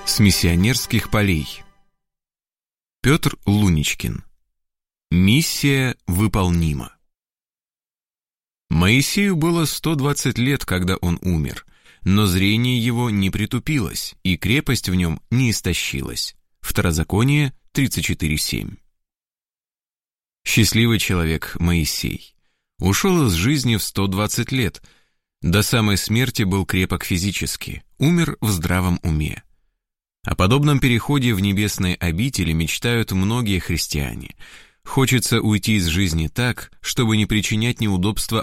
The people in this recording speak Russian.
С миссионерских полей. Петр Луничкин. Миссия выполнима. Моисею было 120 лет, когда он умер, но зрение его не притупилось, и крепость в нем не истощилась. Второзаконие 34:7. Счастливый человек Моисей. Ушел из жизни в 120 лет, до самой смерти был крепок физически, умер в здравом уме. О подобном переходе в небесные обители мечтают многие христиане. Хочется уйти из жизни так, чтобы не причинять неудобства